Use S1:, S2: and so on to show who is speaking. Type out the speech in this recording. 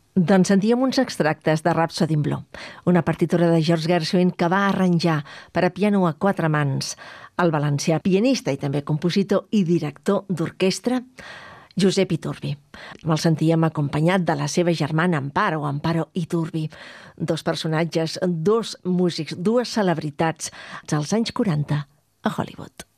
S1: Doncs sentíem uns extractes de Rhapsody in Blue, una partitura de George Gershwin que va arranjar per a piano a quatre mans el valencià pianista i també compositor i director d'orquestra Josep Iturbi. El sentíem acompanyat de la seva germana Amparo Iturbi, dos personatges, dos músics, dues celebritats dels anys 40 a Hollywood.